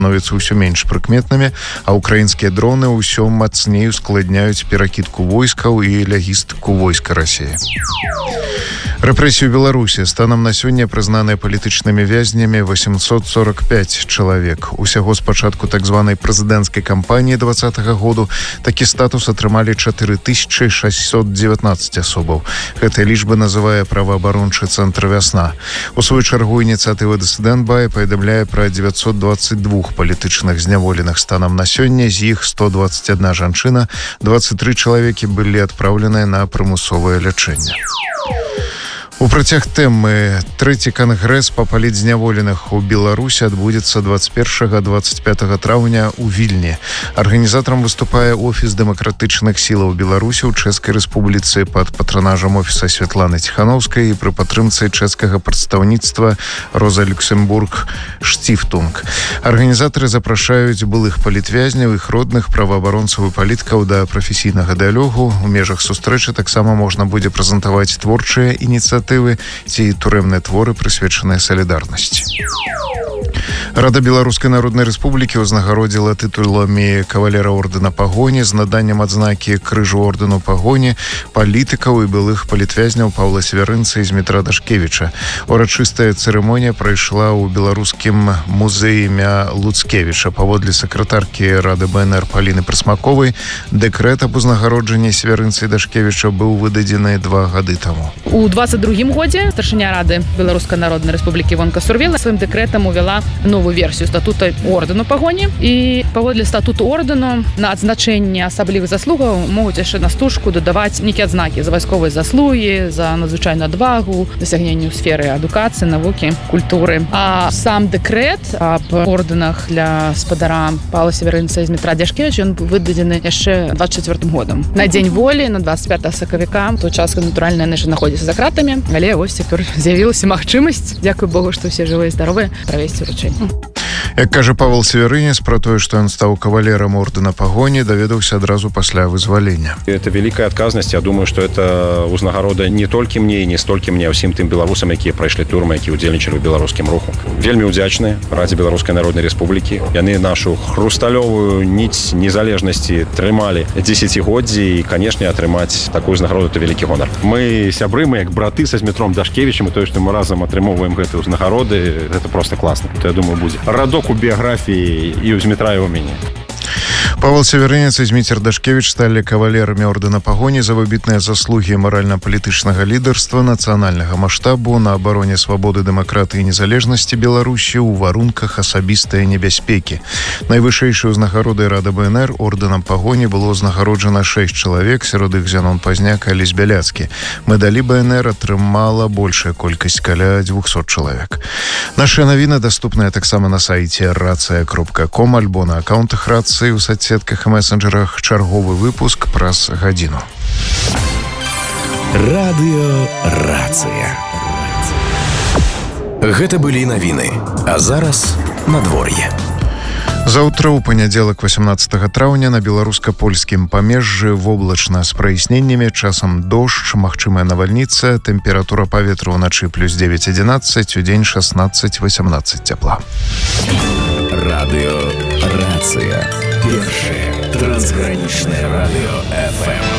становятся ўсё менш прыкметнымі, а украінскія дроны ўсё мацней ускладняюць перакідку войскаў і лягістыку войска России. Рэпрэсію Беларусі станам на сёння прызнаныя палітычнымі вязнямі 845 чалавек. Усяго з пачатку так званай прэзідэнцкай кампаніі 2020 году такі статус атрымалі 4619 асобаў. Гэтая лічба называе праваабарончы цэнтр «Вясна». У сваю чаргу ініцыятыва «Дысідэнт Бай» паведамляе пра 922 палітычных зняволеных станам на сёння, з іх 121 жанчына, 23 чалавекі былі адпраўленыя на прымусовае лячэнне. У працяг тэмы трэці кангрэс па палітзняволеных у Беларусі адбудзецца 21-25 траўня ў Вільні. Арганізатарам выступае Офіс дэмакратычных сілаў Беларусі ў Чэшскай Рэспубліцы пад патранажам Офіса Святланы Ціханаўскай і пры падтрымцы чэшскага прадстаўніцтва Роза Люксембург Штіфтунг. Арганізатары запрашаюць былых палітвязняў, іх родных, праваабаронцаў і паліткаў да прафесійнага дыялогу. У межах сустрэчы таксама можна будзе прэзентаваць творчыя ініцыятывы ці турэмныя творы, прысвечаныя салідарнасці. Рада Беларускай Народнай Рэспублікі ўзнагародзіла тытуламі кавалера ордэна Пагоні з наданнем адзнакі крыжу ордэну Пагоні палітыкаў і былых палітвязняў Паўла Севярынца і Змітра Дашкевіча. Урачыстая цырымонія прайшла ў беларускім музеі імя Луцкевіча. Паводле сакратаркі Рады БНР Паліны Прысмаковай, дэкрэт аб узнагароджанні Севярынца і Дашкевіча быў выдадзены 2 гады таму. У 22-м годзе старшыня Рады Беларускай Народнай Рэспублікі Івонка Сурвіла сваім дэкрэтам увяла новую версію статута ордэну Пагоні. І паводле статуту ордэну на адзначэнне асаблівых заслугаў могуць яшчэ на стужку дадаваць нейкія адзнакі за вайсковыя заслугі, за надзвычайную адвагу, дасягненні ў сферы адукацыі, навукі, культуры. А сам дэкрэт аб ордэнах для спадара Паўла Севярынца і Змітра Дашкевіча ён быў выдадзены яшчэ 24-м годам. На дзень волі, на 25 сакавіка, той час, натуральна, яны ж знаходзяцца за кратамі, але вось цяпер з'явілася магчымасць, дзякуй Богу, што ўсе жывыя і здаровыя, правесці ўручэнне. Як кажа Павел Северынец, пра тое, што ён стаў кавалерам ордэна Пагоні, даведаўся адразу пасля вызвалення. Это великая отказность. Я думаю, что это узнагарода не толькі мне і не столькі мне, а ўсім тым беларусам, якія прайшлі турмы, які ўдзельнічалі ў беларускім руху. Вельмі ўдзячны Радзе Беларускай Народнай Рэспублікі. Яны нашу хрусталёвую ніць незалежнасці трымалі дзесяцігоддзі і, канешне, атрымаць такую узнагароду — это вялікі гонар. Мы сябры, мы як браты са Змітром Дашкевічам, і тое, што мы разам атрымоўваем гэтыя узнагароды, это просто класна. То, я думаю, будзе радок у біяграфіі і ў Змітра і ў мяне. Павел Северынец і Зміцер Дашкевіч сталі кавалерамі ордэна Пагоні за выбітныя заслугі маральна-палітычнага лідарства нацыянальнага маштабу на абароне свабоды, дэмакратыі і незалежнасці Беларусі ў варунках асабістае небяспекі. Найвышэйшай узнагародай Рады БНР ордэнам Пагоні было ўзнагароджана 6 чалавек, сярод іх Зянон Пазняк, Алесь Бяляцкі. Медалі БНР атрымала большая колькасць, каля 200 чалавек. Нашы навіны даступныя таксама на сайце racja.com альбо на аккаунтах Рацыі ў соцсетках і месенджерах. Чарговы выпуск праз гадзіну. Радыё Рацыя. Гэта былі навіны. А зараз надвор'е. Заўтра ў панядзелак 18 траўня на беларуска-польскім памежжы воблачна з праясненнямі, часам дождж, магчымая навальніца, тэмпература паветра ўначы +9-11, удзень 16-18 цяпла. Радыё Рацыя. Першае трансгранічнае радыё FM.